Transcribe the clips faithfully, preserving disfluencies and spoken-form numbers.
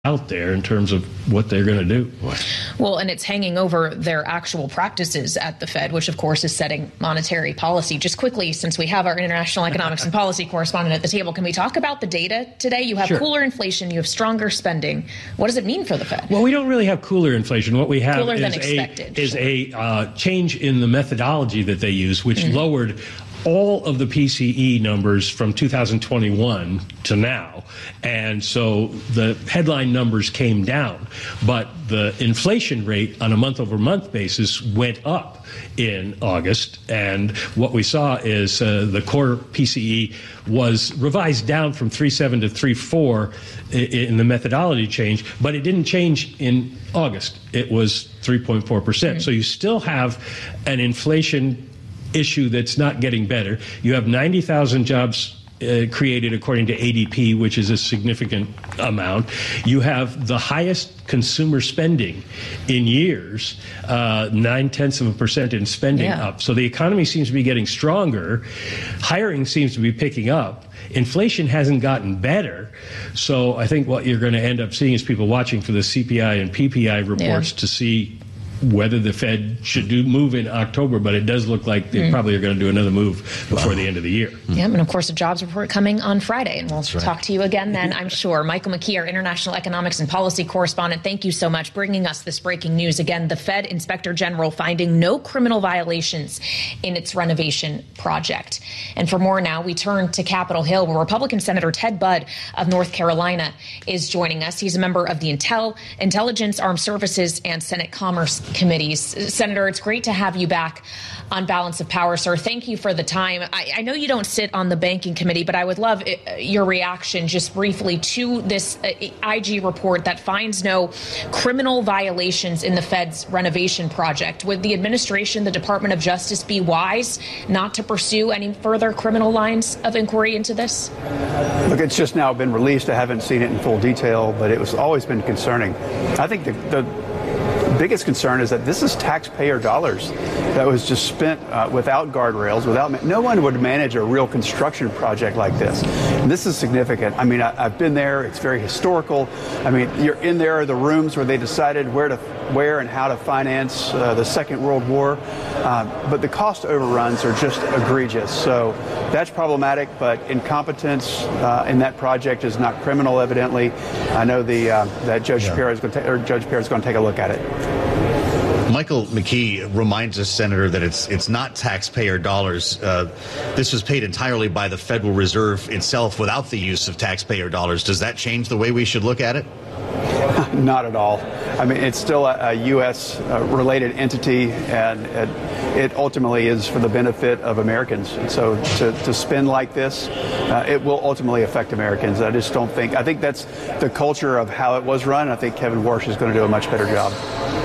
out there in terms of what they're going to do. Well, and it's hanging over their actual practices at the Fed, which, of course, is setting monetary policy. Just quickly, since we have our international economics and policy correspondent at the table, can we talk about the data today? You have Sure. cooler inflation, you have stronger spending. What does it mean for the Fed? Well, we don't really have cooler inflation. What we have Cooler is than a, expected, is sure. a uh, change in the methodology that they use, which Mm-hmm. lowered all of the P C E numbers from two thousand twenty-one to now. And so the headline numbers came down, but the inflation rate on a month-over-month basis went up in August. And what we saw is uh, the core P C E was revised down from three point seven to three point four in the methodology change, but it didn't change in August. It was three point four percent. Mm-hmm. So you still have an inflation issue that's not getting better. You have ninety thousand jobs uh, created according to A D P, which is a significant amount. You have the highest consumer spending in years, uh, nine-tenths of a percent in spending Yeah. up. So the economy seems to be getting stronger. Hiring seems to be picking up. Inflation hasn't gotten better. So I think what you're going to end up seeing is people watching for the C P I and P P I reports Yeah. to see whether the Fed should do move in October, but it does look like they mm. probably are going to do another move before wow. the end of the year. Yeah, and of course, a jobs report coming on Friday, and we'll That's right. talk to you again then, I'm sure. Michael McKee, our international economics and policy correspondent, thank you so much bringing us this breaking news. Again, the Fed Inspector General finding no criminal violations in its renovation project. And for more now, we turn to Capitol Hill, where Republican Senator Ted Budd of North Carolina is joining us. He's a member of the Intel, Intelligence, Armed Services, and Senate Commerce Committees. Senator, it's great to have you back on Balance of Power, sir. Thank you for the time. I, I know you don't sit on the Banking Committee, but I would love uh, your reaction just briefly to this uh, I G report that finds no criminal violations in the Fed's renovation project. Would the administration, the Department of Justice, be wise not to pursue any further criminal lines of inquiry into this? Look, it's just now been released. I haven't seen it in full detail, but it was always been concerning. I think the, the biggest concern is that this is taxpayer dollars that was just spent uh, without guardrails, without no one would manage a real construction project like this. And this is significant. I mean, I, I've been there. It's very historical. I mean, you're in there are the rooms where they decided where to, where and how to finance uh, the Second World War. Uh, but the cost overruns are just egregious. So that's problematic. But incompetence uh, in that project is not criminal, evidently. I know the uh, that Judge Yeah. Shapiro is going to or Judge Shapiro is going to take a look at it. Michael McKee reminds us, Senator, that it's it's not taxpayer dollars. Uh, this was paid entirely by the Federal Reserve itself without the use of taxpayer dollars. Does that change the way we should look at it? Not at all. I mean, it's still a, a U S uh, related entity, and it, it ultimately is for the benefit of Americans. And so to, to spend like this, uh, it will ultimately affect Americans. I just don't think, I think that's the culture of how it was run. I think Kevin Warsh is going to do a much better job.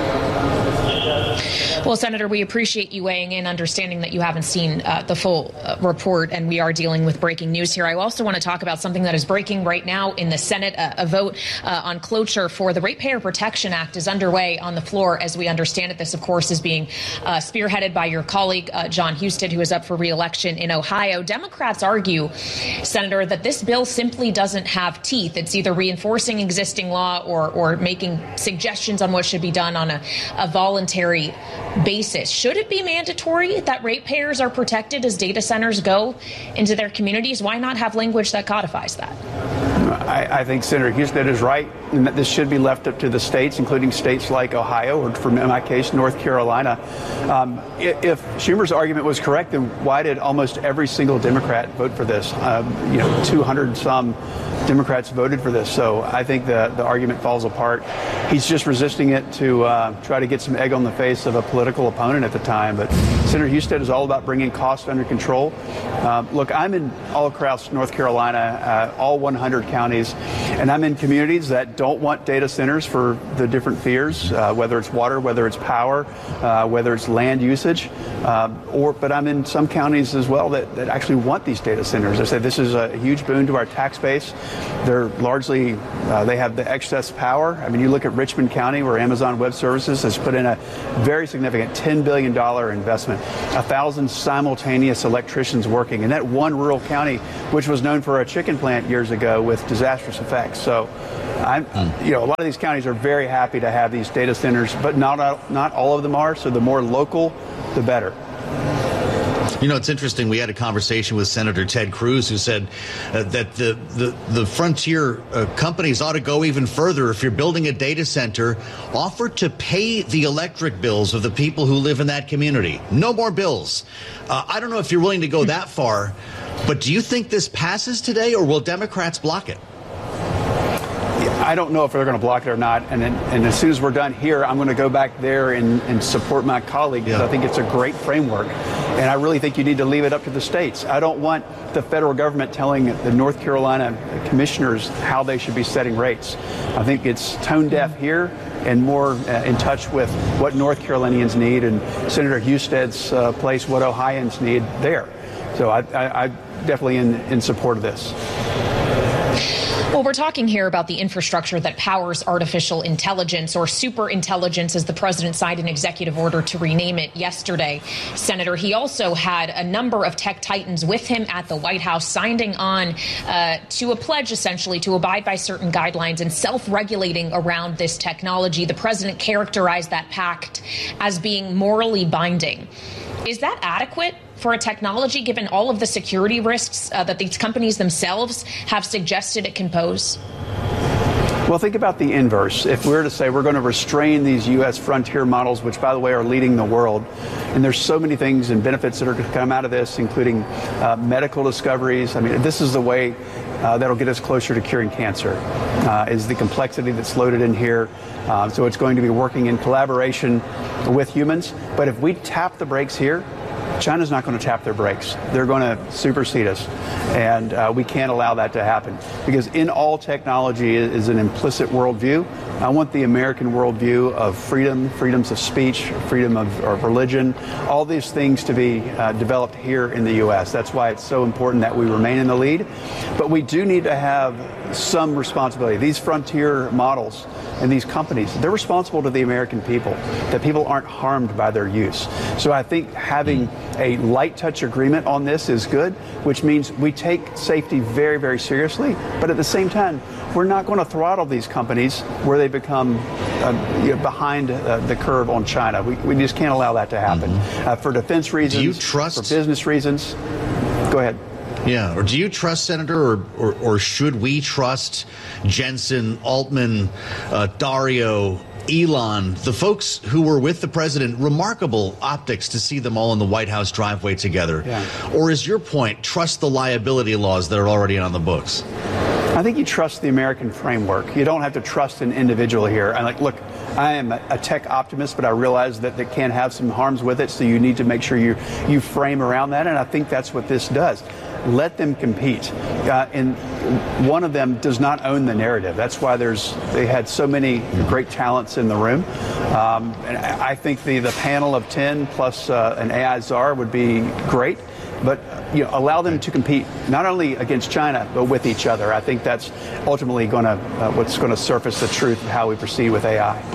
Well, Senator, we appreciate you weighing in, understanding that you haven't seen uh, the full uh, report, and we are dealing with breaking news here. I also want to talk about something that is breaking right now in the Senate. Uh, a vote uh, on cloture for the Ratepayer Protection Act is underway on the floor, as we understand it. This, of course, is being uh, spearheaded by your colleague, uh, Jon Husted, who is up for re-election in Ohio. Democrats argue, Senator, that this bill simply doesn't have teeth. It's either reinforcing existing law or, or making suggestions on what should be done on a, a voluntary basis. Should it be mandatory that ratepayers are protected as data centers go into their communities? Why not have language that codifies that? I, I think Senator Husted is right, and that this should be left up to the states, including states like Ohio, or for my case, North Carolina. Um, if, if Schumer's argument was correct, then why did almost every single Democrat vote for this? Um, you know, two hundred some Democrats voted for this. So I think the, the argument falls apart. He's just resisting it to uh, try to get some egg on the face of a political opponent at the time. But Senator Husted is all about bringing costs under control. Uh, look, I'm in all across North Carolina, uh, all one hundred counties, and I'm in communities that don't want data centers for the different fears, uh, whether it's water, whether it's power, uh, whether it's land usage, uh, or but I'm in some counties as well that, that actually want these data centers. They say this is a huge boon to our tax base. They're largely, uh, they have the excess power. I mean, you look at Richmond County, where Amazon Web Services has put in a very significant ten billion dollars investment, a thousand simultaneous electricians working in that one rural county, which was known for a chicken plant years ago with disastrous effects. So I'm, mm. you know, a lot of these counties are very happy to have these data centers, but not not all of them are. So the more local, the better. You know, it's interesting. We had a conversation with Senator Ted Cruz, who said uh, that the, the, the frontier uh, companies ought to go even further. If you're building a data center, offer to pay the electric bills of the people who live in that community. No more bills. Uh, I don't know if you're willing to go that far, but do you think this passes today, or will Democrats block it? I don't know if they're going to block it or not. And, then, and as soon as we're done here, I'm going to go back there and, and support my colleague, because yeah. I think it's a great framework. And I really think you need to leave it up to the states. I don't want the federal government telling the North Carolina commissioners how they should be setting rates. I think it's tone deaf here and more uh, in touch with what North Carolinians need, and Senator Husted's uh, place what Ohioans need there. So I, I, I'm definitely in, in support of this. Well, we're talking here about the infrastructure that powers artificial intelligence, or super intelligence, as the president signed an executive order to rename it yesterday. Senator, he also had a number of tech titans with him at the White House, signing on uh, to a pledge, essentially, to abide by certain guidelines and self-regulating around this technology. The president characterized that pact as being morally binding. Is that adequate for a technology, given all of the security risks uh, that these companies themselves have suggested it can pose? Well, think about the inverse. If we were to say we're going to restrain these U S frontier models, which, by the way, are leading the world, and there's so many things and benefits that are going to come out of this, including uh, medical discoveries. I mean, this is the way uh, that'll get us closer to curing cancer, uh, is the complexity that's loaded in here. Uh, so it's going to be working in collaboration with humans. But if we tap the brakes here, China's not going to tap their brakes. They're going to supersede us. And uh, we can't allow that to happen. Because in all technology is an implicit worldview. I want the American worldview of freedom, freedoms of speech, freedom of, of religion, all these things to be uh, developed here in the U S. That's why it's so important that we remain in the lead. But we do need to have some responsibility. These frontier models and these companies, they're responsible to the American people, that people aren't harmed by their use. So I think having a light touch agreement on this is good, which means we take safety very, very seriously. But at the same time, we're not going to throttle these companies where they become uh, you know, behind uh, the curve on China. We, we just can't allow that to happen. Mm-hmm. uh, for defense reasons, do you trust- for business reasons. Go ahead. Yeah, or do you trust, Senator, or, or, or should we trust Jensen, Altman, uh, Dario, Elon, the folks who were with the president? Remarkable optics to see them all in the White House driveway together. Yeah. Or is your point, trust the liability laws that are already on the books? I think you trust the American framework. You don't have to trust an individual here. And like, look, I am a tech optimist, but I realize that it can have some harms with it. So you need to make sure you you frame around that. And I think that's what this does. Let them compete. Uh, and one of them does not own the narrative. That's why there's they had so many great talents in the room. Um, and I think the, the panel of ten plus uh, an A I czar would be great. But you know, allow them to compete not only against China, but with each other. I think that's ultimately going to uh, what's going to surface the truth of how we proceed with A I.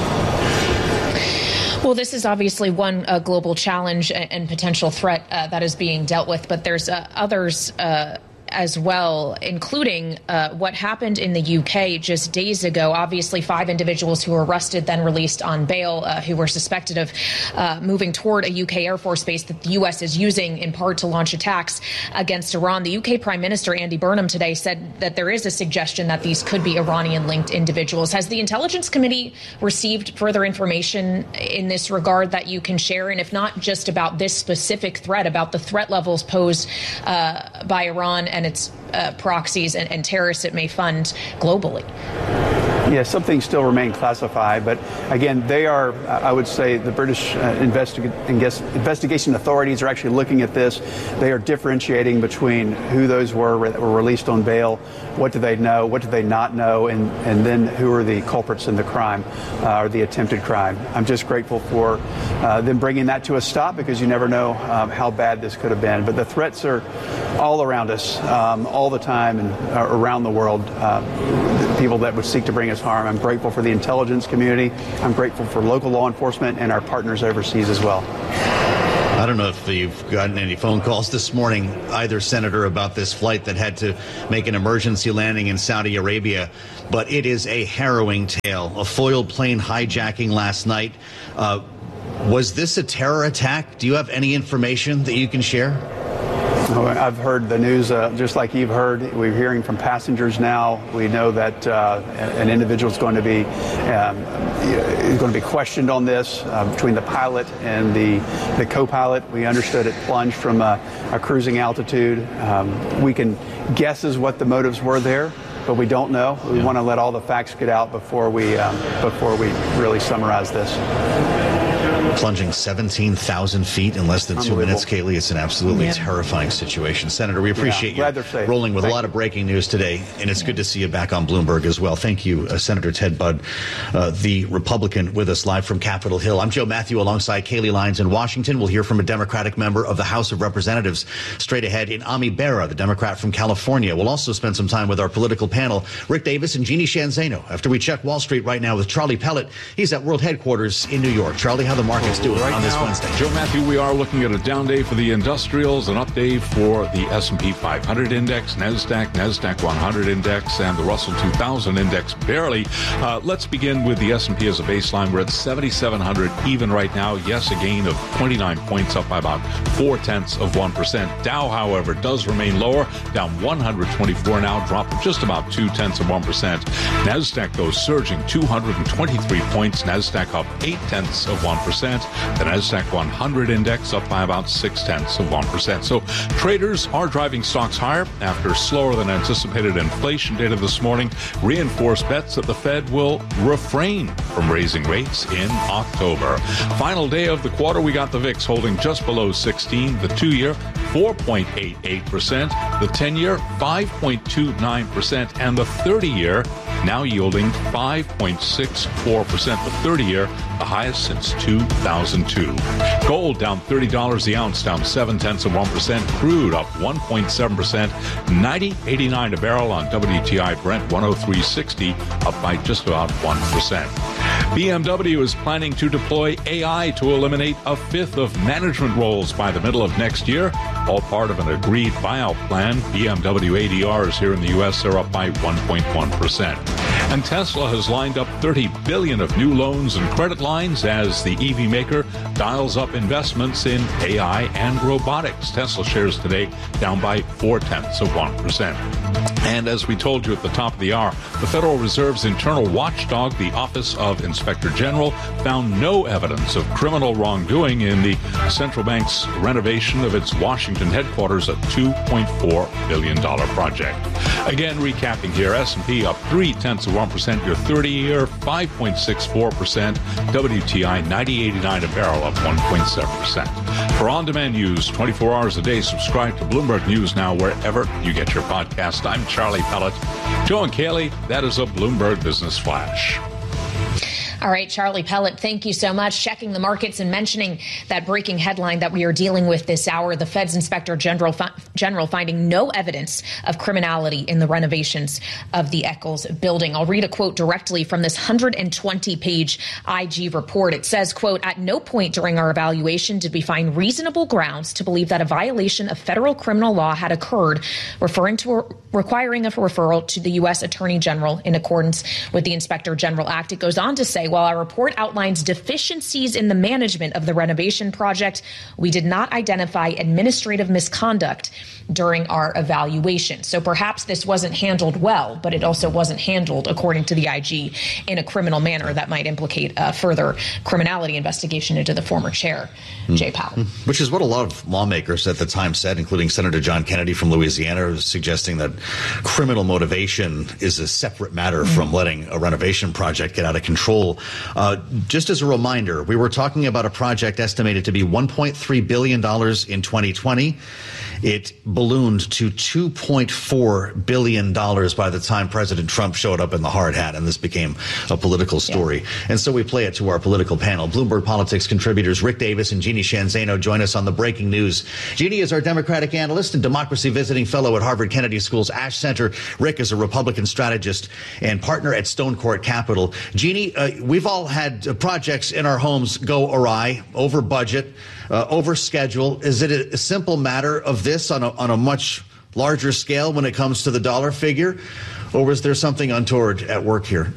Well, this is obviously one uh, global challenge and, and potential threat uh, that is being dealt with, but there's uh, others uh, as well, including uh, what happened in the U K just days ago. Obviously, five individuals who were arrested, then released on bail, uh, who were suspected of uh, moving toward a U K Air Force base that the U S is using in part to launch attacks against Iran. The U K Prime Minister Andy Burnham today said that there is a suggestion that these could be Iranian-linked individuals. Has the Intelligence Committee received further information in this regard that you can share? And if not just about this specific threat, about the threat levels posed uh, by Iran and and its uh, proxies and, and terrorists it may fund globally? Yeah, some things still remain classified, but again, they are, I would say, the British uh, investi- investigation authorities are actually looking at this. They are differentiating between who those were that were released on bail, what do they know, what do they not know, and, and then who are the culprits in the crime uh, or the attempted crime. I'm just grateful for uh, them bringing that to a stop, because you never know um, how bad this could have been. But the threats are all around us, um, all the time, and uh, around the world. Uh, people that would seek to bring us harm. I'm grateful for the intelligence community. I'm grateful for local law enforcement and our partners overseas as well. I don't know if you've gotten any phone calls this morning, either, Senator, about this flight that had to make an emergency landing in Saudi Arabia, but it is a harrowing tale. A foiled plane hijacking last night. Uh, was this a terror attack? Do you have any information that you can share? I've heard the news uh, just like you've heard. We're hearing from passengers now. We know that uh, an individual is going to be um, is going to be questioned on this uh, between the pilot and the the co-pilot. We understood it plunged from a, a cruising altitude. Um, we can guess as what the motives were there, but we don't know. We yeah. want to let all the facts get out before we um, before we really summarize this. Plunging seventeen thousand feet in less than two minutes, Kaylee. It's an absolutely yeah. terrifying situation. Senator, we appreciate yeah, you rolling with Thank a lot of breaking news today, and it's good to see you back on Bloomberg as well. Thank you, uh, Senator Ted Budd, uh, the Republican, with us live from Capitol Hill. I'm Joe Matthew alongside Kaylee Lyons in Washington. We'll hear from a Democratic member of the House of Representatives straight ahead in Ami Bera, the Democrat from California. We'll also spend some time with our political panel, Rick Davis and Jeannie Sheehan Zaino, after we check Wall Street right now with Charlie Pellet. He's at World Headquarters in New York. Charlie, how the market's doing right on this now, Wednesday? Joe Matthew, we are looking at a down day for the industrials, an up day for the S and P five hundred index, NASDAQ, NASDAQ one hundred index, and the Russell two thousand index barely. Uh, let's begin with the S and P as a baseline. We're at seventy-seven hundred even right now. Yes, a gain of twenty-nine points, up by about four tenths of one percent. Dow, however, does remain lower, down one hundred twenty-four now, dropping just about two tenths of one percent. NASDAQ, though, surging two hundred twenty-three points. NASDAQ up eight tenths of one percent. The NASDAQ one hundred index up by about six tenths of one percent. So traders are driving stocks higher after slower than anticipated inflation data this morning. Reinforced bets that the Fed will refrain from raising rates in October. Final day of the quarter, we got the V I X holding just below sixteen. The two-year, four point eight eight percent. The ten-year, five point two nine percent. And the thirty-year, now yielding five point six four percent. The thirty-year, the highest since two thousand two. Gold down thirty dollars the ounce, down seven tenths of one percent. Crude up one point seven percent, ninety eighty-nine a barrel on W T I. Brent one oh three sixty, up by just about one percent. B M W is planning to deploy A I to eliminate a fifth of management roles by the middle of next year, all part of an agreed buyout plan. B M W A D Rs here in the U S are up by one point one percent. And Tesla has lined up thirty billion dollars of new loans and credit lines as the E V maker dials up investments in A I and robotics. Tesla shares today down by four tenths of one percent. And as we told you at the top of the hour, the Federal Reserve's internal watchdog, the Office of Inspector General, found no evidence of criminal wrongdoing in the central bank's renovation of its Washington headquarters, a two point four billion dollars project. Again, recapping here, S and P up three tenths of one percent, your thirty-year, five point six four percent, W T I ninety eighty-nine a barrel, up one point seven percent. For on-demand news, twenty-four hours a day, subscribe to Bloomberg News Now wherever you get your podcast. I'm Charlie Pellet. Joe and Kaylee, that is a Bloomberg Business Flash. All right, Charlie Pellet, thank you so much. Checking the markets and mentioning that breaking headline that we are dealing with this hour, the Fed's Inspector General, fi- General finding no evidence of criminality in the renovations of the Eccles building. I'll read a quote directly from this one hundred twenty page I G report. It says, quote, "At no point during our evaluation did we find reasonable grounds to believe that a violation of federal criminal law had occurred, referring to a, requiring a referral to the U S Attorney General in accordance with the Inspector General Act." It goes on to say, while our report outlines deficiencies in the management of the renovation project, we did not identify administrative misconduct during our evaluation. So perhaps this wasn't handled well, but it also wasn't handled, according to the I G, in a criminal manner that might implicate a further criminality investigation into the former chair, mm. Jay Powell. Which is what a lot of lawmakers at the time said, including Senator John Kennedy from Louisiana, suggesting that criminal motivation is a separate matter mm. from letting a renovation project get out of control. Uh, just as a reminder, we were talking about a project estimated to be one point three billion dollars in twenty twenty. It ballooned to two point four billion dollars by the time President Trump showed up in the hard hat, and this became a political story. Yeah. And so we play it to our political panel. Bloomberg Politics contributors Rick Davis and Jeannie Sheehan Zaino join us on the breaking news. Jeannie is our Democratic analyst and democracy visiting fellow at Harvard Kennedy School's Ash Center. Rick is a Republican strategist and partner at Stone Court Capital. Jeannie, uh, we've all had uh, projects in our homes go awry, over budget, uh, over schedule. Is it a, a simple matter of this on a, on a much larger scale when it comes to the dollar figure? Or was there something untoward at work here?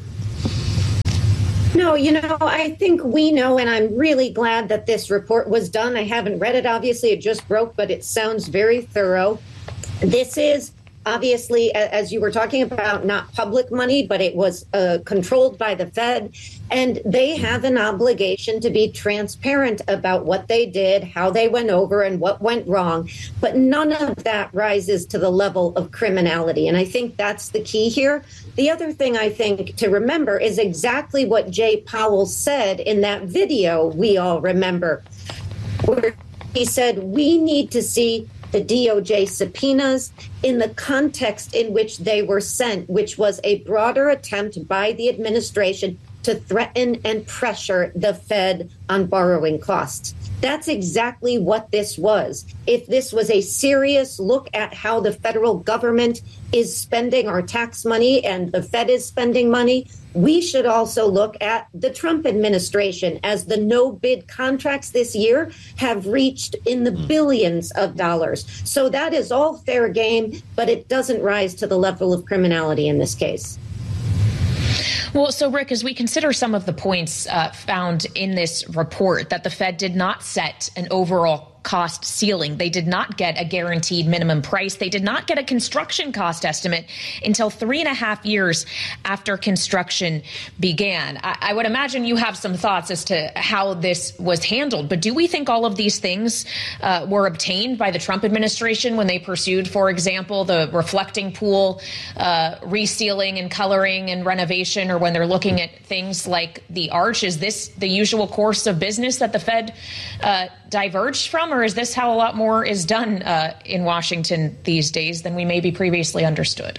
No, you know, I think we know, and I'm really glad that this report was done. I haven't read it, obviously. It just broke, but it sounds very thorough. This is obviously, as you were talking about, not public money, but it was uh, controlled by the Fed. And they have an obligation to be transparent about what they did, how they went over, and what went wrong. But none of that rises to the level of criminality. And I think that's the key here. The other thing I think to remember is exactly what Jay Powell said in that video we all remember, where he said, we need to see the D O J subpoenas in the context in which they were sent, which was a broader attempt by the administration to threaten and pressure the Fed on borrowing costs. That's exactly what this was. If this was a serious look at how the federal government is spending our tax money and the Fed is spending money, we should also look at the Trump administration, as the no-bid contracts this year have reached in the billions of dollars. So that is all fair game, but it doesn't rise to the level of criminality in this case. Well, so, Rick, as we consider some of the points uh, found in this report, that the Fed did not set an overall cost ceiling. They did not get a guaranteed minimum price. They did not get a construction cost estimate until three and a half years after construction began. I, I would imagine you have some thoughts as to how this was handled. But do we think all of these things uh, were obtained by the Trump administration when they pursued, for example, the reflecting pool, uh, resealing and coloring and renovation, or when they're looking at things like the arch? Is this the usual course of business that the Fed uh, diverged from, or is this how a lot more is done uh, in Washington these days than we maybe previously understood?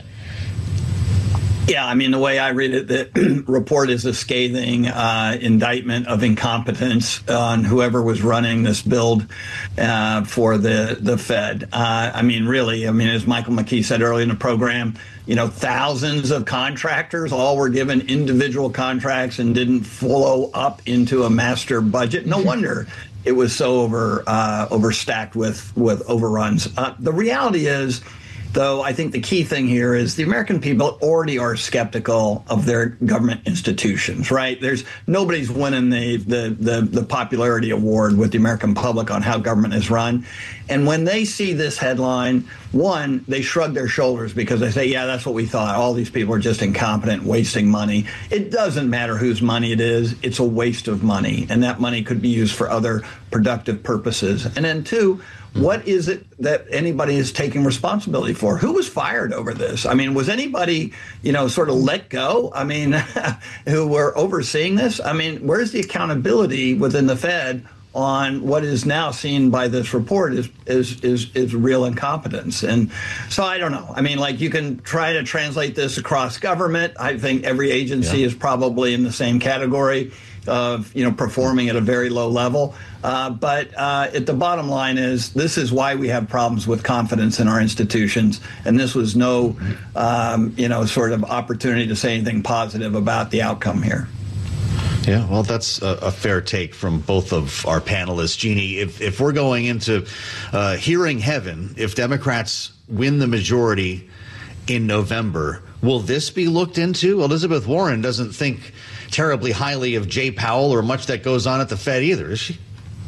Yeah, I mean, the way I read it, the report is a scathing uh, indictment of incompetence on whoever was running this build uh, for the, the Fed. Uh, I mean, really, I mean, as Michael McKee said earlier in the program, you know, thousands of contractors all were given individual contracts and didn't flow up into a master budget. No wonder it was so over uh, overstacked with with overruns. Uh, the reality is, though, I think the key thing here is the American people already are skeptical of their government institutions, right? There's nobody's winning the, the, the, the popularity award with the American public on how government is run. And when they see this headline, one, they shrug their shoulders because they say, yeah, that's what we thought. All these people are just incompetent, wasting money. It doesn't matter whose money it is. It's a waste of money. And that money could be used for other productive purposes. And then two, what is it that anybody is taking responsibility for? Who was fired over this? I mean, was anybody, you know, sort of let go? I mean, who were overseeing this? I mean, where's the accountability within the Fed on what is now seen by this report is is is is real incompetence? And so I don't know. I mean, like, you can try to translate this across government. I think every agency yeah. is probably in the same category of, you know, performing at a very low level. Uh, but uh, at the bottom line is, this is why we have problems with confidence in our institutions. And this was no, um, you know, sort of opportunity to say anything positive about the outcome here. Yeah, well, that's a, a fair take from both of our panelists. Jeannie, if, if we're going into uh, hearing heaven, if Democrats win the majority in November, will this be looked into? Elizabeth Warren doesn't think terribly highly of Jay Powell or much that goes on at the Fed either, is she?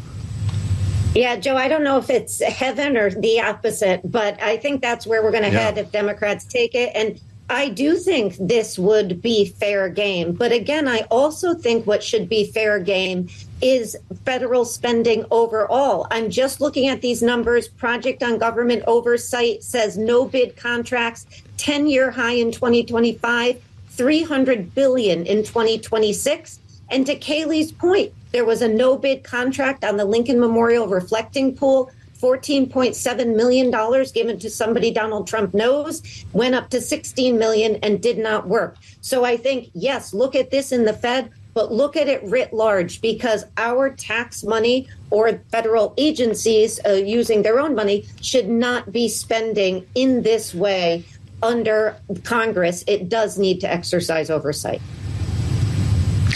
Yeah, Joe, I don't know if it's heaven or the opposite, but I think that's where we're going to yeah. head if Democrats take it. And I do think this would be fair game. But again, I also think what should be fair game is federal spending overall. I'm just looking at these numbers. Project on Government Oversight says no bid contracts, ten-year high in twenty twenty-five, three hundred billion dollars in twenty twenty-six. And to Kayleigh's point, there was a no-bid contract on the Lincoln Memorial Reflecting Pool, fourteen point seven million dollars given to somebody Donald Trump knows, went up to sixteen million dollars and did not work. So I think, yes, look at this in the Fed, but look at it writ large, because our tax money or federal agencies uh, using their own money should not be spending in this way under Congress. It does need to exercise oversight. And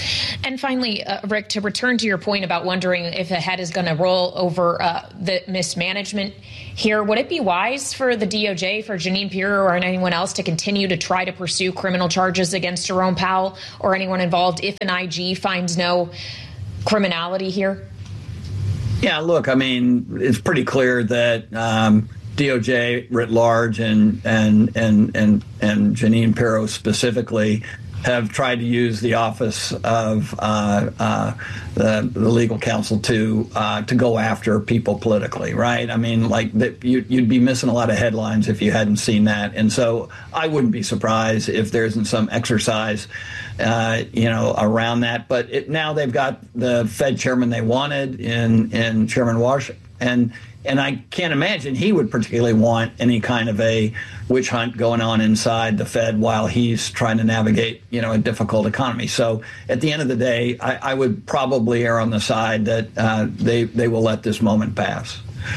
And finally, uh, Rick, to return to your point about wondering if the head is going to roll over uh, the mismanagement here, would it be wise for the D O J, for Jeanine Pirro or anyone else to continue to try to pursue criminal charges against Jerome Powell or anyone involved if an I G finds no criminality here? Yeah, look, I mean, it's pretty clear that um, D O J writ large and and and and and Jeanine Pirro specifically have tried to use the office of uh, uh, the, the legal counsel to uh, to go after people politically, right? I mean, like that, you, you'd be missing a lot of headlines if you hadn't seen that, and so I wouldn't be surprised if there isn't some exercise, uh, you know, around that. But it, now they've got the Fed chairman they wanted in in Chairman Warsh, and. And I can't imagine he would particularly want any kind of a witch hunt going on inside the Fed while he's trying to navigate, you know, a difficult economy. So at the end of the day, I, I would probably err on the side that uh, they they will let this moment pass.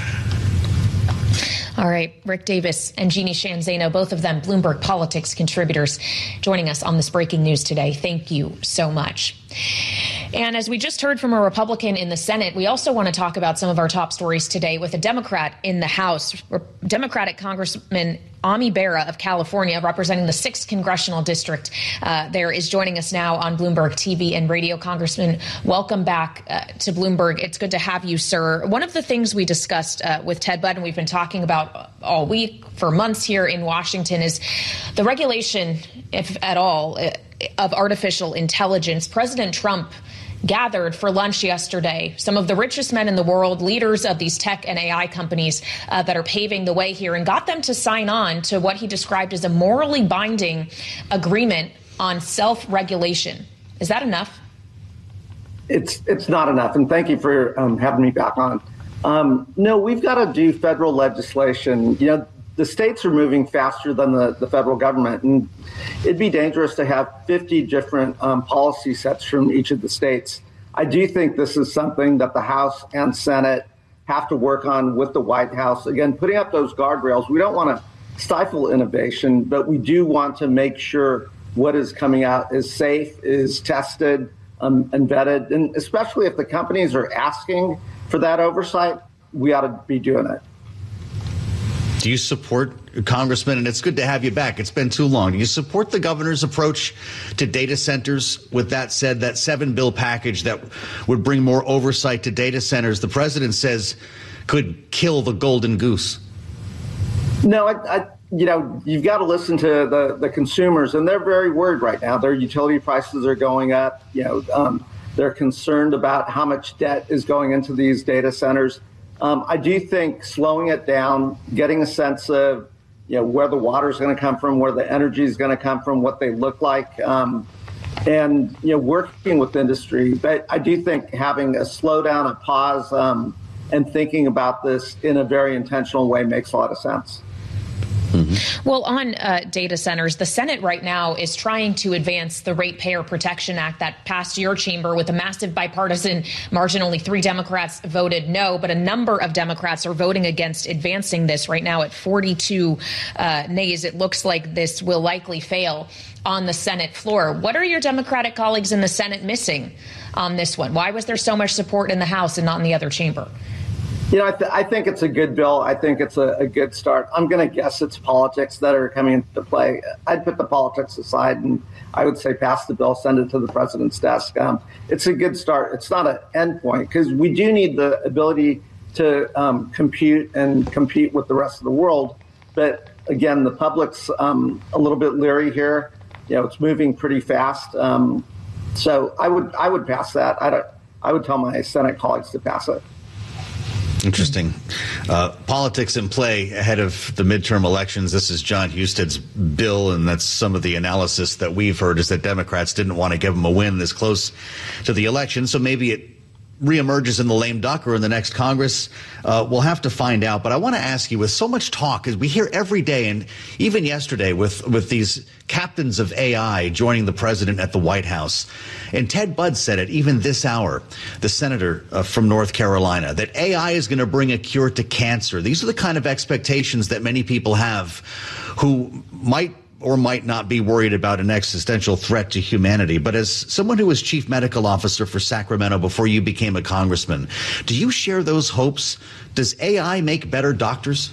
All right, Rick Davis and Jeannie Sheehan Zaino, both of them Bloomberg Politics contributors, joining us on this breaking news today. Thank you so much. And as we just heard from a Republican in the Senate, we also want to talk about some of our top stories today with a Democrat in the House. Democratic Congressman Ami Bera of California, representing the sixth Congressional District uh, there, is joining us now on Bloomberg T V and radio. Congressman, welcome back uh, to Bloomberg. It's good to have you, sir. One of the things we discussed uh, with Ted Budd, and we've been talking about all week for months here in Washington, is the regulation, if at all, of artificial intelligence. President Trump gathered for lunch yesterday some of the richest men in the world, leaders of these tech and A I companies uh, that are paving the way here, and got them to sign on to what he described as a morally binding agreement on self-regulation. Is that enough? It's it's not enough. And thank you for um, having me back on. Um, no, we've got to do federal legislation. You know, the states are moving faster than the, the federal government, and it'd be dangerous to have fifty different um, policy sets from each of the states. I do think this is something that the House and Senate have to work on with the White House. Again, putting up those guardrails. We don't want to stifle innovation, but we do want to make sure what is coming out is safe, is tested, um, and vetted. And especially if the companies are asking for that oversight, we ought to be doing it. Do you support, Congressman, and it's good to have you back, it's been too long, do you support the governor's approach to data centers? With that said, that seven bill package that would bring more oversight to data centers, the president says could kill the golden goose? No, I, I you know, you've got to listen to the, the consumers, and they're very worried right now. Their utility prices are going up. You know, um, they're concerned about how much debt is going into these data centers. Um, I do think slowing it down, getting a sense of, you know, where the water is going to come from, where the energy is going to come from, what they look like, um, and, you know, working with industry. But I do think having a slowdown, a pause, um, and thinking about this in a very intentional way makes a lot of sense. Mm-hmm. Well, on uh, data centers, the Senate right now is trying to advance the Ratepayer Protection Act that passed your chamber with a massive bipartisan margin. Only three Democrats voted no, but a number of Democrats are voting against advancing this right now at forty-two uh, nays. It looks like this will likely fail on the Senate floor. What are your Democratic colleagues in the Senate missing on this one? Why was there so much support in the House and not in the other chamber? You know, I, th- I think it's a good bill. I think it's a, a good start. I'm going to guess it's politics that are coming into play. I'd put the politics aside, and I would say pass the bill, send it to the president's desk. Um, it's a good start. It's not an end point, because we do need the ability to um, compute and compete with the rest of the world. But again, the public's um, a little bit leery here. You know, it's moving pretty fast. Um, so I would I would pass that. I don't. I would tell my Senate colleagues to pass it. Interesting. Uh, politics in play ahead of the midterm elections. This is John Husted's bill, and that's some of the analysis that we've heard is that Democrats didn't want to give him a win this close to the election. So maybe it reemerges in the lame duck or in the next Congress. Uh, we'll have to find out. But I want to ask you, with so much talk, as we hear every day, and even yesterday with, with these captains of A I joining the president at the White House, and Ted Budd said it even this hour, the senator uh, from North Carolina, that A I is going to bring a cure to cancer. These are the kind of expectations that many people have who might or might not be worried about an existential threat to humanity. But as someone who was chief medical officer for Sacramento before you became a congressman, do you share those hopes? Does A I make better doctors?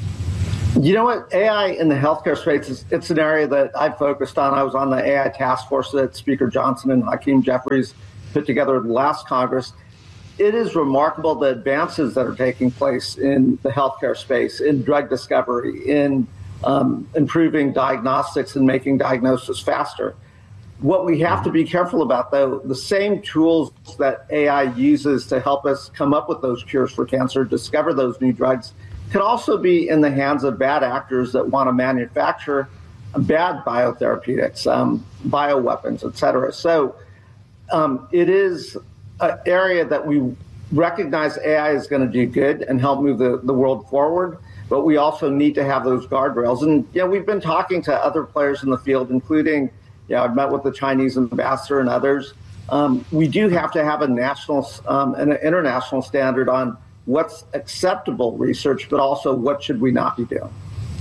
You know what? A I in the healthcare space, is it's an area that I've focused on. I was on the A I task force that Speaker Johnson and Hakeem Jeffries put together in the last Congress. It is remarkable the advances that are taking place in the healthcare space, in drug discovery, in um, improving diagnostics and making diagnosis faster. What we have to be careful about, though, the same tools that A I uses to help us come up with those cures for cancer, discover those new drugs, could also be in the hands of bad actors that want to manufacture bad biotherapeutics, um, bioweapons, et cetera. So um, it is an area that we recognize A I is going to do good and help move the, the world forward, but we also need to have those guardrails. And, you know, we've been talking to other players in the field, including, you know, I've met with the Chinese ambassador and others. Um, we do have to have a national um, and an international standard on what's acceptable research, but also what should we not be doing.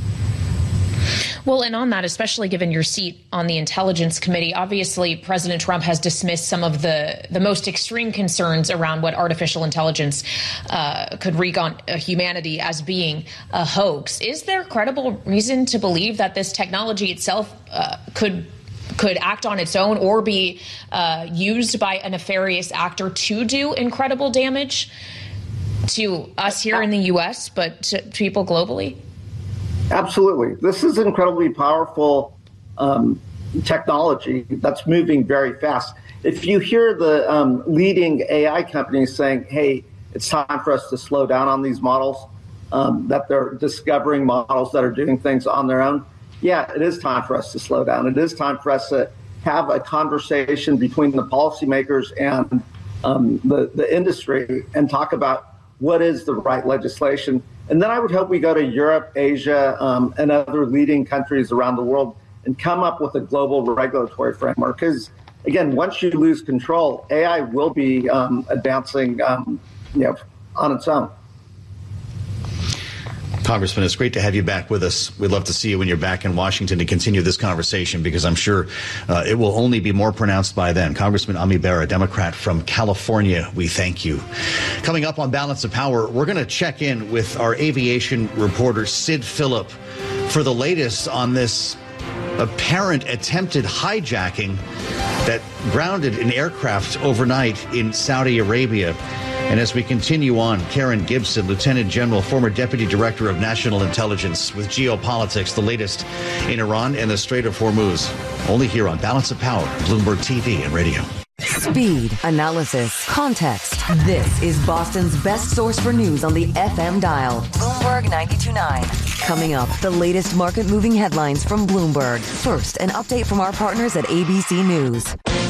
Well, and on that, especially given your seat on the Intelligence Committee, obviously President Trump has dismissed some of the, the most extreme concerns around what artificial intelligence uh, could wreak on uh, humanity as being a hoax. Is there credible reason to believe that this technology itself uh, could could act on its own or be uh, used by a nefarious actor to do incredible damage to us here in the U S, but to people globally? Absolutely. This is incredibly powerful um, technology that's moving very fast. If you hear the um, leading A I companies saying, hey, it's time for us to slow down on these models, um, that they're discovering models that are doing things on their own, yeah, it is time for us to slow down. It is time for us to have a conversation between the policymakers and um, the, the industry and talk about what is the right legislation. And then I would hope we go to Europe, Asia, um, and other leading countries around the world and come up with a global regulatory framework. Because, again, once you lose control, A I will be um, advancing um, you know, on its own. Congressman, it's great to have you back with us. We'd love to see you when you're back in Washington to continue this conversation, because I'm sure uh, it will only be more pronounced by then. Congressman Ami Bera, Democrat from California, we thank you. Coming up on Balance of Power, we're going to check in with our aviation reporter, Sid Phillip, for the latest on this apparent attempted hijacking that grounded an aircraft overnight in Saudi Arabia. And as we continue on, Karen Gibson, Lieutenant General, former Deputy Director of National Intelligence, with geopolitics, the latest in Iran and the Strait of Hormuz. Only here on Balance of Power, Bloomberg T V and radio. Speed, analysis, context. This is Boston's best source for news on the F M dial. Bloomberg ninety-two point nine. Coming up, the latest market-moving headlines from Bloomberg. First, an update from our partners at A B C News.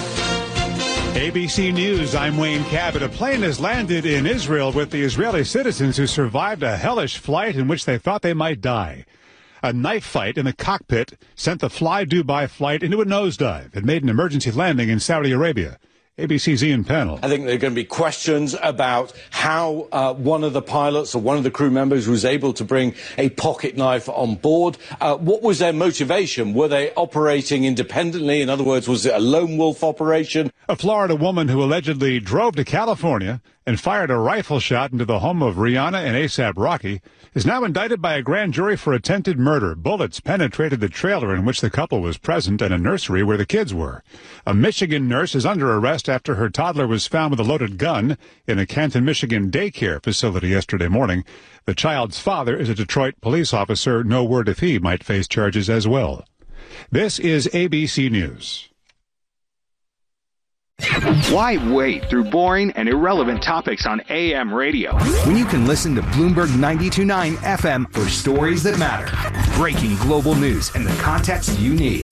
A B C News, I'm Wayne Cabot. A plane has landed in Israel with the Israeli citizens who survived a hellish flight in which they thought they might die. A knife fight in the cockpit sent the Fly Dubai flight into a nosedive. It made an emergency landing in Saudi Arabia. A B C's Ian Pennell. I think there are going to be questions about how uh, one of the pilots or one of the crew members was able to bring a pocket knife on board. Uh, what was their motivation? Were they operating independently? In other words, was it a lone wolf operation? A Florida woman who allegedly drove to California and fired a rifle shot into the home of Rihanna and ASAP Rocky is now indicted by a grand jury for attempted murder. Bullets penetrated the trailer in which the couple was present and a nursery where the kids were. A Michigan nurse is under arrest after her toddler was found with a loaded gun in a Canton, Michigan daycare facility yesterday morning. The child's father is a Detroit police officer. No word if he might face charges as well. This is A B C News. Why wade through boring and irrelevant topics on A M radio when you can listen to Bloomberg ninety-two point nine F M for stories that matter, breaking global news, and the context you need?